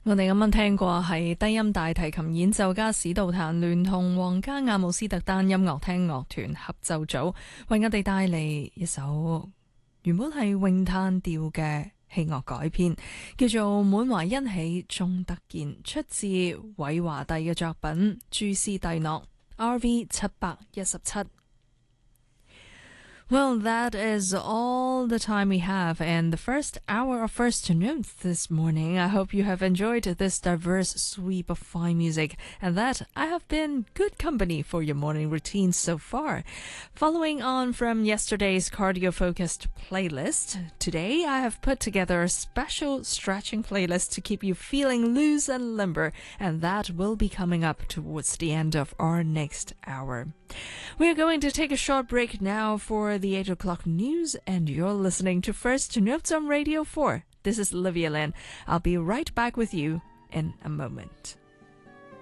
我哋啱啱聽過係低音大提琴演奏家史道坦聯同皇家阿姆斯特丹音樂廳樂團合奏組為我哋帶嚟一首原本係詠嘆調嘅器樂改編，叫做《滿懷欣喜終得見》，出自韋華第嘅作品《朱斯蒂諾》RV 717。Well, that is all the time we have and the first hour of First Notes this morning. I hope you have enjoyed this diverse sweep of fine music and that I have been good company for your morning routine so far. Following on from yesterday's cardio-focused playlist, today I have put together a special stretching playlist to keep you feeling loose and limber, and that will be coming up towards the end of our next hour. We are going to take a short break now for the 8 o'clock news, and you're listening to First Notes on Radio 4. This is Olivia Lin. I'll be right back with you in a moment.